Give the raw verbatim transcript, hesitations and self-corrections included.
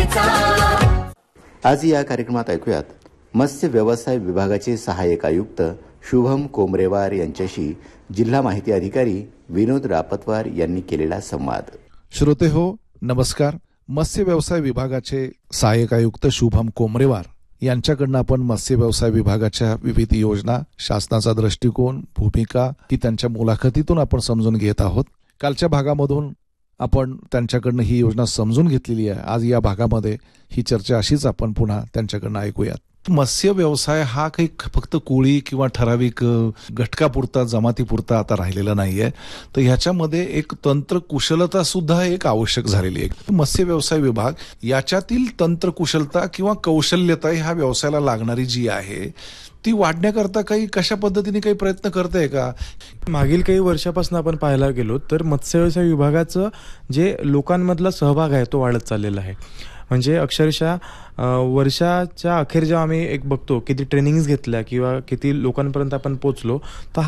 गरजेचा. आज या कार्यक्रमात ऐकूयात मत्स्य व्यवसाय विभागाचे सहाय्यक आयुक्त शुभम कोमरेवार यांच्याशी जिल्हा माहिती अधिकारी विनोद रापतवार यांनी केलेला संवाद. श्रोते हो, नमस्कार. मत्स्य व्यवसाय विभागाचे सहाय्यक आयुक्त शुभम कोमरेवार यांच्याकडनं आपण मत्स्य व्यवसाय विभागाच्या विविध योजना, शासनाचा दृष्टिकोन, भूमिका ही त्यांच्या मुलाखतीतून आपण समजून घेत आहोत. कालच्या भागामधून आपण त्यांच्याकडनं ही योजना समजून घेतलेली आहे. आज या भागामध्ये ही चर्चा अशीच आपण पुन्हा त्यांच्याकडनं ऐकूयात. मत्स्य व्यवसाय हा काही फक्त कोळी किंवा ठराविक घटकापुरता, जमातीपुरता आता राहिलेला नाहीये. तर ह्याच्यामध्ये एक तंत्र कुशलता सुद्धा एक आवश्यक झालेली आहे. मत्स्य व्यवसाय विभाग याच्यातील तंत्र कुशलता किंवा कौशल्यता ह्या व्यवसायाला लागणारी जी आहे ती वाढण्याकरता काही कशा पद्धतीने काही प्रयत्न करते का? मागील काही वर्षापासून आपण पाहायला गेलो तर मत्स्य व्यवसाय विभागाचं जे लोकांमधला सहभाग आहे तो वाढत चाललेला आहे. म्हणजे अक्षरशः वर्षाच्या अखेर जेव्हा आम्ही एक बघतो किती ट्रेनिंग्स घेतल्या किंवा किती लोकांपर्यंत आपण पोहोचलो, तर